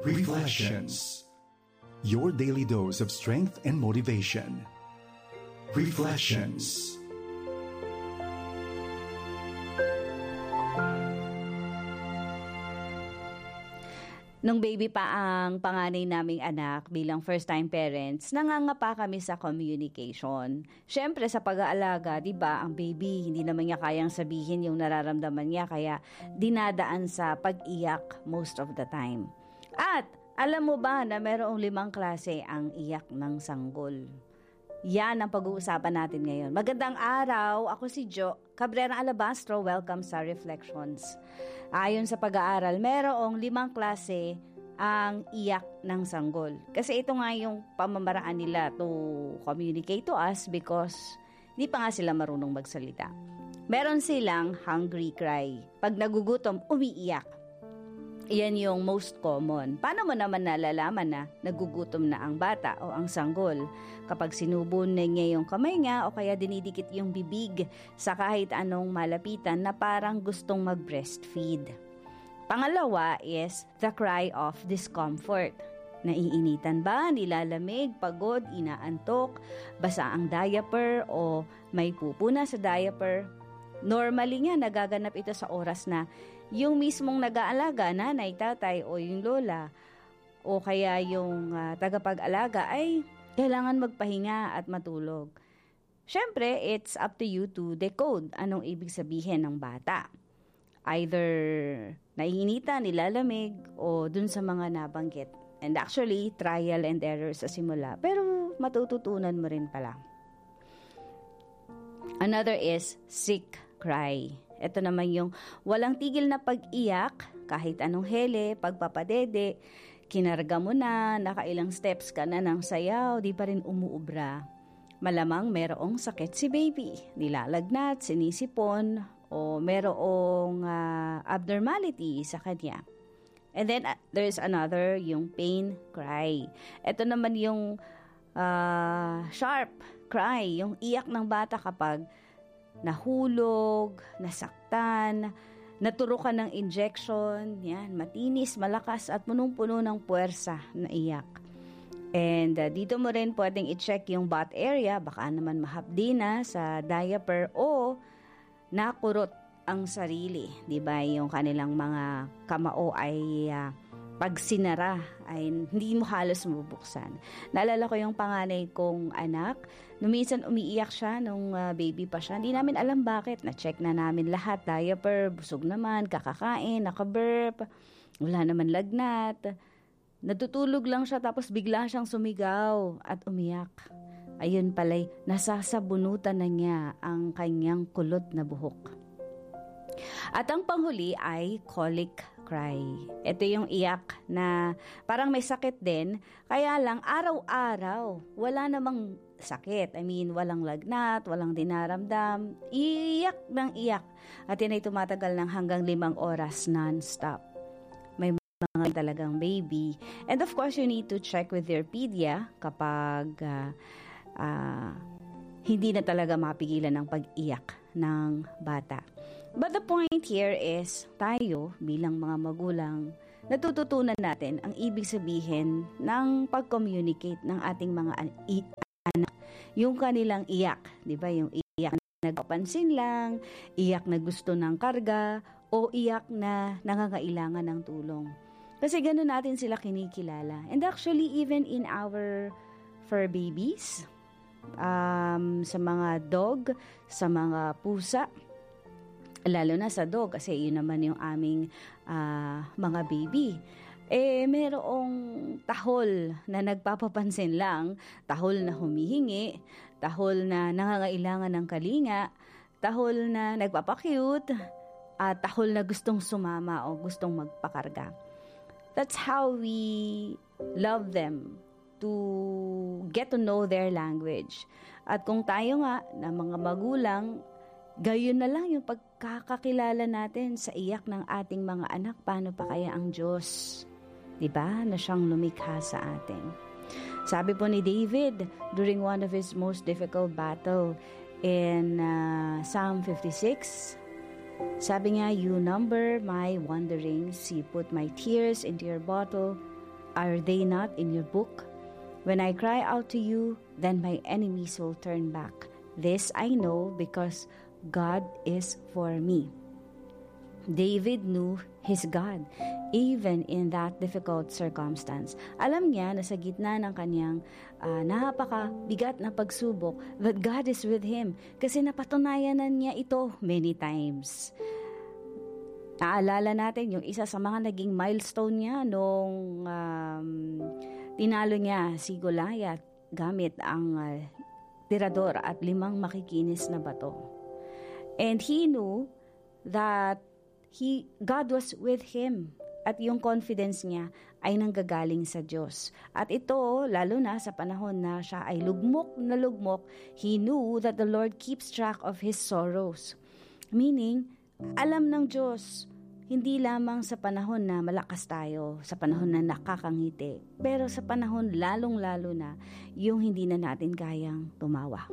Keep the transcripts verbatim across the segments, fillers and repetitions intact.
Reflections. Your daily dose of strength and motivation. Reflections. Nung baby pa ang panganay naming anak bilang first-time parents, nangangapa kami sa communication. Siyempre sa pag-aalaga, di ba, ang baby, hindi naman niya kayang sabihin yung nararamdaman niya, kaya dinadaan sa pag-iyak most of the time. At alam mo ba na mayroong limang klase ang iyak ng sanggol? Yan ang pag-uusapan natin ngayon. Magandang araw, ako si Jo Cabrera Alabastro. Welcome sa Reflections. Ayon sa pag-aaral, merong limang klase ang iyak ng sanggol. Kasi ito nga yung pamamaraan nila to communicate to us because di pa nga sila marunong magsalita. Meron silang hungry cry. Pag nagugutom, umiiyak. Iyan yung most common. Paano mo naman nalalaman na nagugutom na ang bata o ang sanggol? Kapag sinubo na niya yung kamay niya o kaya dinidikit yung bibig sa kahit anong malapitan na parang gustong mag-breastfeed. Pangalawa is the cry of discomfort. Naiinitan ba, nilalamig, pagod, inaantok, basa ang diaper o may pupo na sa diaper? Normally nga nagaganap ito sa oras na yung mismong nag-aalaga, nanay, tatay o yung lola o kaya yung uh, tagapag-alaga ay kailangan magpahinga at matulog. Siyempre, it's up to you to decode anong ibig sabihin ng bata. Either naiinitan, nilalamig o dun sa mga nabanggit. And actually, trial and error sa simula. Pero matututunan mo rin pala. Another is sick cry. Ito naman yung walang tigil na pag-iyak, kahit anong hele, pagpapadede, kinarga mo na, nakailang steps ka na ng sayaw, di pa rin umuubra. Malamang merong sakit si baby, nilalagnat, sinisipon, o merong uh, abnormality sa kanya. And then uh, there's another, yung pain cry. Ito naman yung uh, sharp cry, yung iyak ng bata kapag nahulog, nasaktan, naturukan ng injection, yan, matinis, malakas at punong-puno ng puwersa na iyak. And uh, dito mo rin pwedeng i-check yung butt area, baka naman mahapdi na sa diaper o nakurot ang sarili, di ba? Yung kanilang mga kamao ay uh, pag sinara ay hindi mo halos mabubuksan. Naalala ko yung panganay kong anak, numinsan umiiyak siya nung uh, baby pa siya. Hindi namin alam bakit. Na-check na namin lahat, diaper, busog naman, kakakain, nakaburp, wala naman lagnat. Natutulog lang siya tapos bigla siyang sumigaw at umiyak. Ayun pala'y nasasabunutan na niya ang kanyang kulot na buhok. At ang panghuli ay colic cry. Ito yung iyak na parang may sakit din, kaya lang araw-araw wala namang sakit. I mean, walang lagnat, walang dinaramdam, iyak ng iyak. At yan ay tumatagal ng hanggang limang oras non-stop. May mga talagang baby. And of course, you need to check with your pedia kapag uh, uh, hindi na talaga mapigilan ng pag-iyak ng bata. But the point here is, tayo bilang mga magulang, natututunan natin ang ibig sabihin ng pag-communicate ng ating mga an- anak. Yung kanilang iyak, di ba? Yung iyak na nagpapansin lang, iyak na gusto ng karga, o iyak na nangangailangan ng tulong. Kasi gano'n natin sila kinikilala. And actually, even in our fur babies, um, sa mga dog, sa mga pusa, lalo na sa dog kasi yun naman yung aming uh, mga baby. Eh, merong tahol na nagpapapansin lang, tahol na humihingi, tahol na nangangailangan ng kalinga, tahol na nagpapakute, at tahol na gustong sumama o gustong magpakarga. That's how we love them, to get to know their language. At kung tayo nga na mga magulang, gayon na lang yung pagkakakilala natin sa iyak ng ating mga anak. Paano pa kaya ang Diyos, diba, na siyang lumikha sa atin? Sabi po ni David, during one of his most difficult battle in uh, Psalm fifty-six, sabi nga, you number my wanderings, you put my tears into your bottle, Are they not in your book? When I cry out to you, then my enemies will turn back. This I know because God is for me. David knew his God, even in that difficult circumstance. Alam niya na sa gitna ng kanyang uh, napakabigat na pagsubok, that God is with him kasi napatunayan na niya ito many times. Naalala natin yung isa sa mga naging milestone niya nung um, tinalo niya si Goliath gamit ang uh, tirador at limang makikinis na bato. And he knew that He, God was with him at yung confidence niya ay nanggagaling sa Diyos. At ito, lalo na sa panahon na siya ay lugmok na lugmok, he knew that the Lord keeps track of his sorrows. Meaning, alam ng Diyos, hindi lamang sa panahon na malakas tayo, sa panahon na nakakangiti, pero sa panahon lalong-lalo na yung hindi na natin kayang tumawa.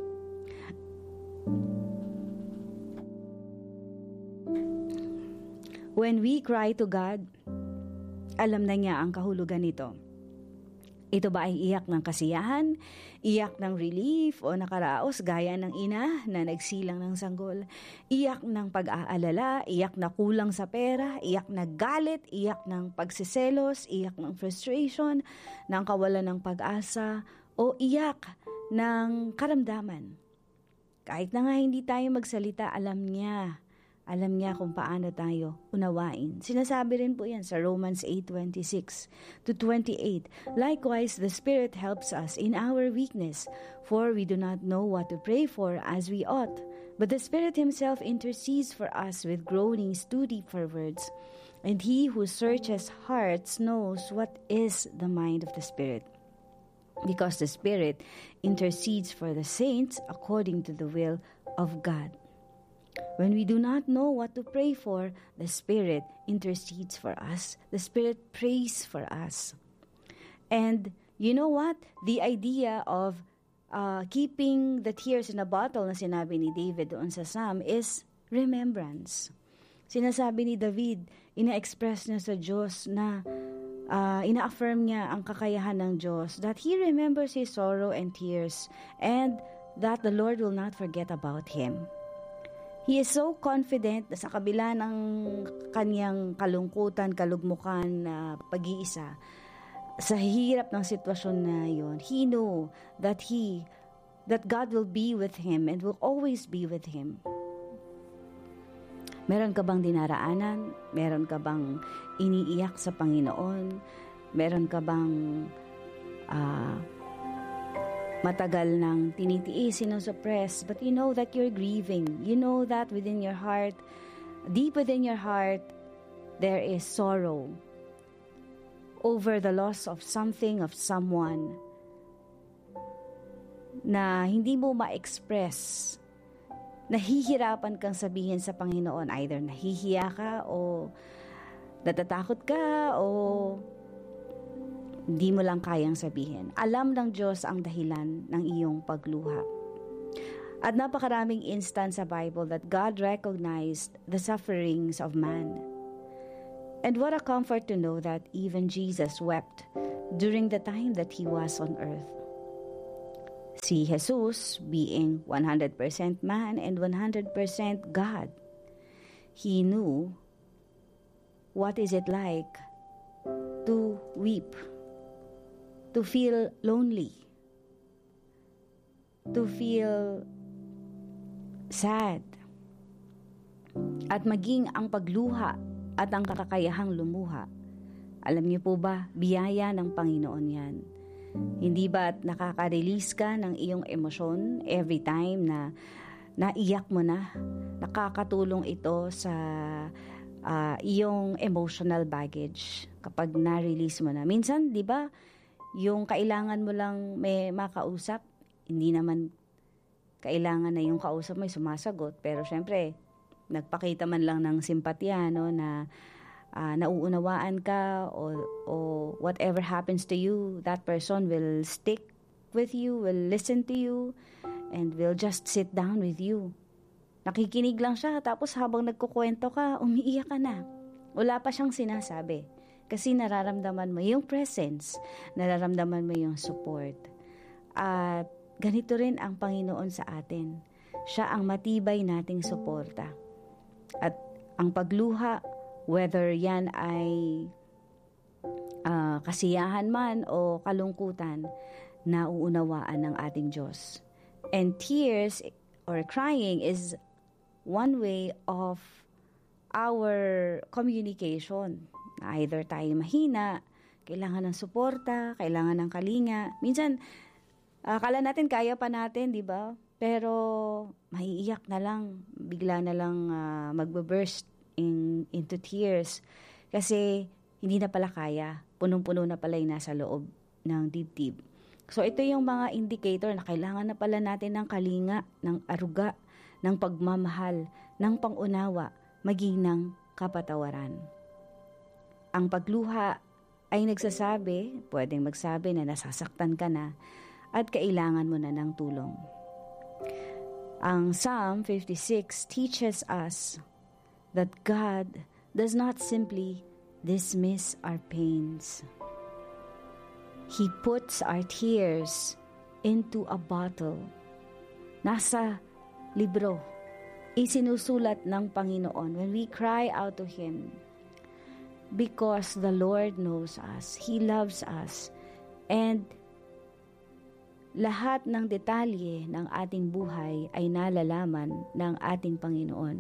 When we cry to God, alam na niya ang kahulugan nito. Ito ba ay iyak ng kasiyahan, iyak ng relief o nakaraos gaya ng ina na nagsilang ng sanggol, iyak ng pag-aalala, iyak na kulang sa pera, iyak na galit, iyak ng pagsiselos, iyak ng frustration, ng kawalan ng pag-asa, o iyak ng karamdaman. Kahit na nga hindi tayo magsalita, alam niya. Alam niya kung paano tayo unawain. Sinasabi rin po yan sa Romans eight twenty-six to twenty-eight. Likewise, the Spirit helps us in our weakness, for we do not know what to pray for as we ought. But the Spirit Himself intercedes for us with groanings too deep for words. And He who searches hearts knows what is the mind of the Spirit, because the Spirit intercedes for the saints according to the will of God. When we do not know what to pray for, the Spirit intercedes for us. The Spirit prays for us. And you know what? The idea of uh, keeping the tears in a bottle na sinabi ni David doon sa Psalm is remembrance. Sinasabi ni David, ina-express niya sa Diyos na uh, ina-affirm niya ang kakayahan ng Diyos, that He remembers His sorrow and tears, and that the Lord will not forget about him. He is so confident na sa kabila ng kanyang kalungkutan, kalugmukan, uh, pag-iisa, sa hirap ng sitwasyon na yon, he knew that he, that God will be with him and will always be with him. Meron ka bang dinaraanan? Meron ka bang iniiyak sa Panginoon? Meron ka bang uh, matagal nang tinitiis, sinosuppress, but you know that you're grieving. You know that within your heart, deep within your heart, there is sorrow over the loss of something, of someone, na hindi mo ma-express. Nahihirapan kang sabihin sa Panginoon, either nahihiya ka o natatakot ka o hindi mo lang kayang sabihin. Alam ng Diyos ang dahilan ng iyong pagluha. At napakaraming instance sa Bible that God recognized the sufferings of man. And what a comfort to know that even Jesus wept during the time that He was on earth. Si Jesus, being one hundred percent man and one hundred percent God, He knew what is it like to weep, to feel lonely, to feel sad, at maging ang pagluha at ang kakakayahang lumuha. Alam niyo po ba, biyaya ng Panginoon yan. Hindi ba nakaka-release ka ng iyong emosyon every time na naiyak mo na? Nakakatulong ito sa uh, iyong emotional baggage kapag na-release mo na. Minsan, di ba, yung kailangan mo lang may makausap, hindi naman kailangan na yung kausap mo ay sumasagot. Pero syempre, nagpakita man lang ng simpatya, no, na uh, nauunawaan ka o, o whatever happens to you, that person will stick with you, will listen to you, and will just sit down with you. Nakikinig lang siya, tapos habang nagkukwento ka, umiiyak ka na. Wala pa siyang sinasabi. Kasi nararamdaman mo yung presence, nararamdaman mo yung support. At ganito rin ang Panginoon sa atin. Siya ang matibay nating suporta. At ang pagluha, whether yan ay uh, kasiyahan man o kalungkutan, nauunawaan ng ating Diyos. And tears or crying is one way of our communication. Either tayo mahina, kailangan ng suporta, kailangan ng kalinga. Minsan, akala natin kaya pa natin, di ba? Pero maiiyak na lang, bigla na lang uh, magbe-burst in, into tears. Kasi hindi na pala kaya, punong-puno na pala yung nasa loob ng dibdib. So ito yung mga indicator na kailangan na pala natin ng kalinga, ng aruga, ng pagmamahal, ng pangunawa, maging ng kapatawaran. Ang pagluha ay nagsasabi, pwedeng magsabi na nasasaktan ka na at kailangan mo na ng tulong. Ang Psalm fifty-six teaches us that God does not simply dismiss our pains. He puts our tears into a bottle. Nasa libro, isinusulat ng Panginoon when we cry out to Him. Because the Lord knows us, He loves us, and lahat ng detalye ng ating buhay ay nalalaman ng ating Panginoon.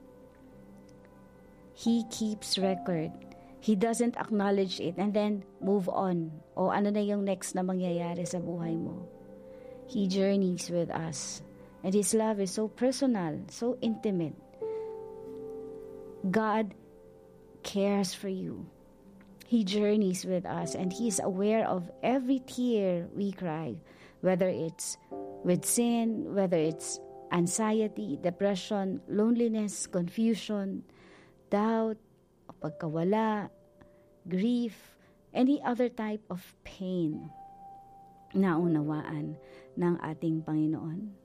He keeps record. He doesn't acknowledge it and then move on. O ano na yung next na mangyayari sa buhay mo. He journeys with us. And His love is so personal, so intimate. God cares for you. He journeys with us and He is aware of every tear we cry. Whether it's with sin, whether it's anxiety, depression, loneliness, confusion, doubt, pagkawala, grief, any other type of pain, naunawaan ng ating Panginoon.